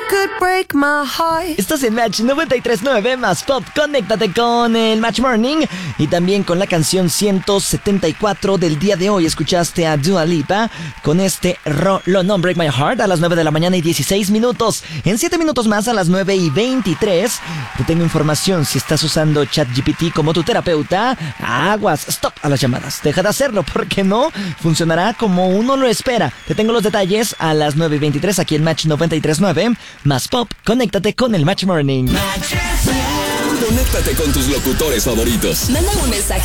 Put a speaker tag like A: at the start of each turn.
A: could break my heart.
B: Estás en Match 93.9 más Pop. Conéctate con el Match Morning y también con la canción 174 del día de hoy. Escuchaste a Dua Lipa con este rolón on Break My Heart a las 9 de la mañana y 16 minutos. En 7 minutos más, a las 9 y 23, te tengo información. Si estás usando ChatGPT como tu terapeuta, aguas, stop a las llamadas. Deja de hacerlo porque no funcionará como uno lo espera. Te tengo los detalles a las 9 y 23 aquí en Match 93.9 más Pop. Conéctate con el Match Morning.
C: Conéctate con tus locutores favoritos.
D: Manda un mensaje